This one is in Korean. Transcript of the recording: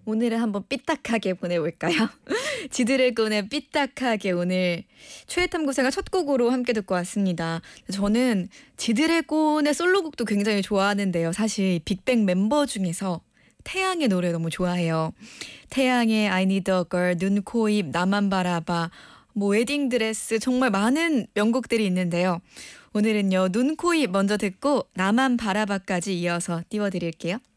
오늘은 한번 삐딱하게 보내볼까요? 지드래곤의 삐딱하게 오늘 최애탐구생활 첫 곡으로 함께 듣고 왔습니다. 저는 지드래곤의 솔로곡도 굉장히 좋아하는데요. 사실 빅뱅 멤버 중에서 태양의 노래 너무 좋아해요. 태양의 I Need a Girl, 눈, 코, 입, 나만 바라봐, 뭐 웨딩드레스 정말 많은 명곡들이 있는데요. 오늘은요 눈, 코, 입 먼저 듣고 나만 바라봐까지 이어서 띄워드릴게요.